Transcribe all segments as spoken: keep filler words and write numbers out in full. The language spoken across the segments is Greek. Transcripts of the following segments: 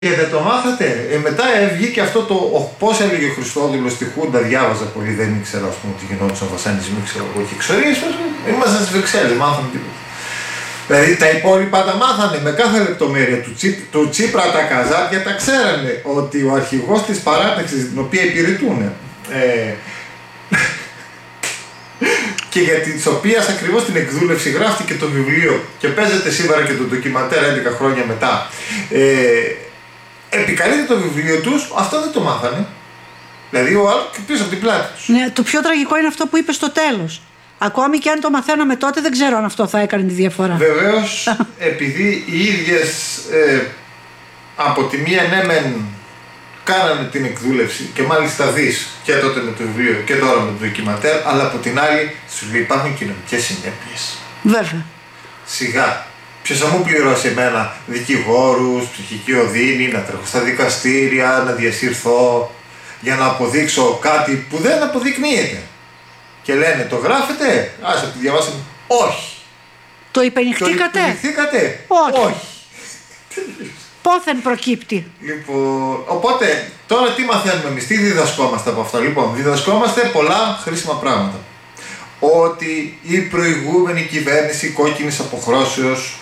Και δεν το μάθατε. Ε, μετά βγήκε αυτό το πώς έλεγε ο Χριστόδουλος στη Χούντα, διάβαζα πολύ, δεν ήξερα ας πούμε, ότι γινόντουσαν βασανισμοί, ξέρω εγώ και εξορίες. Ήμασταν στις Βρυξέλλες, μάθαμε τίποτα. Δηλαδή τα υπόλοιπα τα μάθανε με κάθε λεπτομέρεια του, Τσί, του Τσίπρα, τα καζάρια τα ξέρανε ότι ο αρχηγός της παράταξης, την οποία υπηρετούν, ε, και για τις οποίες ακριβώς την εκδούλευση γράφτηκε το βιβλίο και παίζεται σήμερα και το ντοκιμαντέρ έντεκα χρόνια μετά, ε, επικαλείται το βιβλίο τους, αυτό δεν το μάθανε. Δηλαδή ο άλλος πίσω από την πλάτη τους. Ναι, το πιο τραγικό είναι αυτό που είπε στο τέλος. Ακόμη και αν το μαθαίναμε τότε, δεν ξέρω αν αυτό θα έκανε τη διαφορά. Βεβαίως, επειδή οι ίδιες ε, από τη μία ναι μεν κάνανε την εκδούλευση και μάλιστα δεις και τότε με το βιβλίο και τώρα με το ντοκιμαντέρ, αλλά από την άλλη σου λέει υπάρχουν κοινωνικές συνέπειες. Βέβαια. Σιγά. Ποιος θα μου πληρώσει εμένα δικηγόρους, ψυχική οδύνη, να τρέχω στα δικαστήρια, να διασυρθώ για να αποδείξω κάτι που δεν αποδεικνύεται. Και λένε το γράφετε, άσε το διαβάσαμε. Όχι. Το υπενηχθήκατε. Το υπενηχθήκατε. Όχι. Όχι. Πόθεν προκύπτει. Λοιπόν, οπότε τώρα τι μαθαίνουμε εμείς, τι διδασκόμαστε από αυτά. Λοιπόν, διδασκόμαστε πολλά χρήσιμα πράγματα. Ότι η προηγούμενη κυβέρνηση κόκκινης αποχρώσεως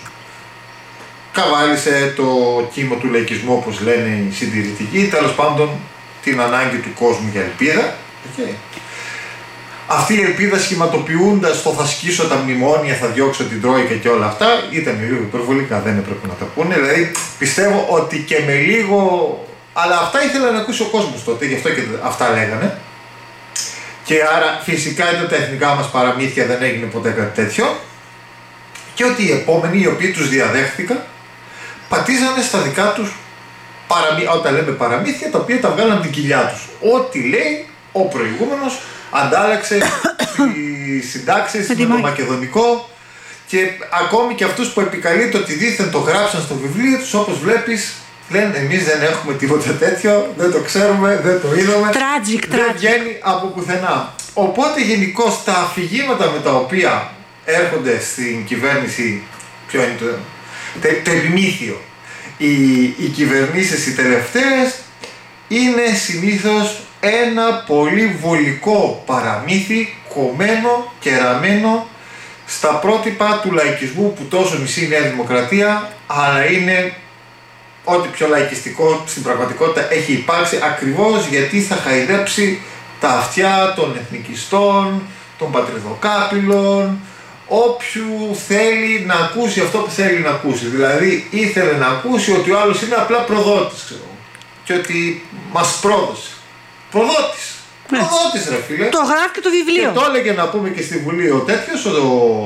καβάλισε το κύμα του λαϊκισμού, όπως λένε οι συντηρητικοί, τέλος πάντων την ανάγκη του κόσμου για ελπίδα. Okay. Αυτή η ελπίδα σχηματοποιούντας το θα σκίσω τα μνημόνια, θα διώξω την Τρόικα και όλα αυτά, ήταν λίγο υπερβολικά, δεν έπρεπε να τα πούνε. Δηλαδή πιστεύω ότι και με λίγο. Αλλά αυτά ήθελα να ακούσει ο κόσμος τότε, γι' αυτό και αυτά λέγανε. Και άρα φυσικά είναι τα εθνικά μας παραμύθια, δεν έγινε ποτέ κάτι τέτοιο. Και ότι οι επόμενοι, οι οποίοι τους διαδέχθηκαν, πατήσανε στα δικά τους παραμύθια, όταν λέμε παραμύθια, τα οποία τα βγάλαν την κοιλιά τους. Ό,τι λέει ο προηγούμενος, αντάλλαξε τις συντάξεις με το μακεδονικό και ακόμη και αυτούς που επικαλείται ότι δήθεν το γράψαν στο βιβλίο τους, όπως βλέπεις, λένε εμείς δεν έχουμε τίποτα τέτοιο, δεν το ξέρουμε, δεν το είδαμε, tragic, δεν tragic. βγαίνει από πουθενά. Οπότε γενικώς τα αφηγήματα με τα οποία έρχονται στην κυβέρνηση, ποιο είναι το, το, το επιμήθειο, οι, οι κυβερνήσεις οι τελευταίες είναι συνήθως ένα πολύ βολικό παραμύθι κομμένο και ραμμένο στα πρότυπα του λαϊκισμού που τόσο μισεί η Νέα Δημοκρατία, αλλά είναι ό,τι πιο λαϊκιστικό στην πραγματικότητα έχει υπάρξει, ακριβώς γιατί θα χαϊδέψει τα αυτιά των εθνικιστών, των πατριδοκάπηλων, όποιου θέλει να ακούσει αυτό που θέλει να ακούσει. Δηλαδή ήθελε να ακούσει ότι ο άλλος είναι απλά προδότης, ξέρω, και ότι μας πρόδωσε. Προδότης. Ναι. Προδότης ρε φίλε. Το γράφει και το βιβλίο. Και το έλεγε να πούμε και στη Βουλή ο τέτοιος, ο,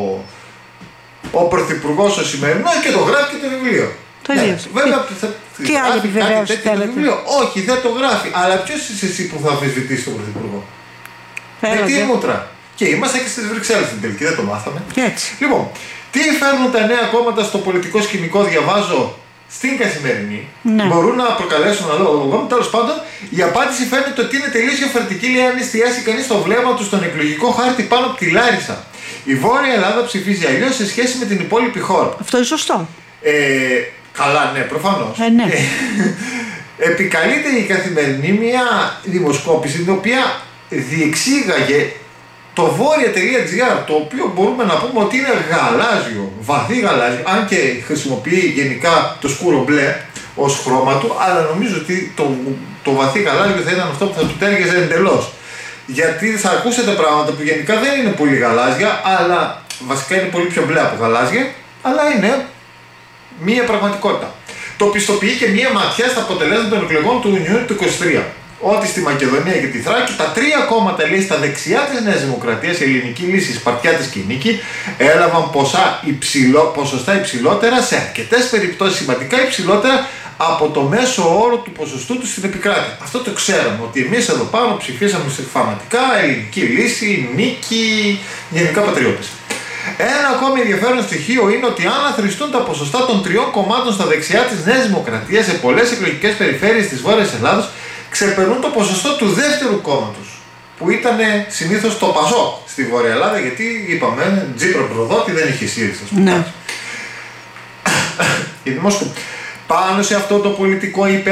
ο πρωθυπουργός ο σημερινός, και το γράφει και το βιβλίο. Το ναι. Βέβαια θα, τι άλλη επιβεβαίωση θέλετε. Όχι, δεν το γράφει. Αλλά ποιος είσαι εσύ που θα αμφισβητήσει τον πρωθυπουργό? Με τι μούτρα. Και είμαστε και στις Βρυξέλλες στην τελική, δεν το μάθαμε. Έτσι. Λοιπόν, τι φέρνουν τα νέα κόμματα στο πολιτικό σκηνικό, διαβάζω στην Καθημερινή, ναι. Μπορούν να προκαλέσουν αλληλογνώμη. Τέλος πάντων, η απάντηση φαίνεται ότι είναι τελείως διαφορετική, λέει, αν εστιάσει κανείς το βλέμμα του στον εκλογικό χάρτη πάνω από τη Λάρισα. Η Βόρεια Ελλάδα ψηφίζει αλλιώς σε σχέση με την υπόλοιπη χώρα. Αυτό είναι σωστό. Ε, καλά, ναι, προφανώς. Ε, ναι. Επικαλείται η Καθημερινή μια δημοσκόπηση την οποία διεξήγαγε το βόρεια.gr, το οποίο μπορούμε να πούμε ότι είναι γαλάζιο, βαθύ γαλάζιο, αν και χρησιμοποιεί γενικά το σκούρο μπλε ως χρώμα του, αλλά νομίζω ότι το, το βαθύ γαλάζιο θα ήταν αυτό που θα του τέριαζε εντελώς. Γιατί θα ακούσετε πράγματα που γενικά δεν είναι πολύ γαλάζια, αλλά βασικά είναι πολύ πιο μπλε από γαλάζια, αλλά είναι μία πραγματικότητα. Το πιστοποιεί και μία ματιά στα αποτελέσματα των εκλογών του Ιουνίου του είκοσι τρία. Ότι στη Μακεδονία και τη Θράκη τα τρία κόμματα, λέει, στα δεξιά της Νέας Δημοκρατίας, η Ελληνική Λύση, Σπαρτιάτης και η Νίκη, έλαβαν ποσά υψηλό, ποσοστά υψηλότερα, σε αρκετές περιπτώσεις σημαντικά υψηλότερα από το μέσο όρο του ποσοστού του στην επικράτεια. Αυτό το ξέραμε, ότι εμείς εδώ πάνω ψηφίσαμε φανατικά Ελληνική Λύση, Νίκη, γενικά πατριώτες. Ένα ακόμη ενδιαφέρον στοιχείο είναι ότι αν αθροιστούν τα ποσοστά των τριών κομμάτων στα δεξιά της Νέας Δημοκρατίας σε πολλές εκλογικές περιφέρειες της Βόρειας Ελλάδος, ξεπερνούν το ποσοστό του δεύτερου κόμματος, που ήταν συνήθως το Πασόκ στη Βόρεια Ελλάδα, γιατί είπαμε, Τζίπρα προδότη, δεν είχε ΣΥΡΙΖΑ. Ναι. Η Δημόσκοπη. πάνω σε αυτό το πολιτικό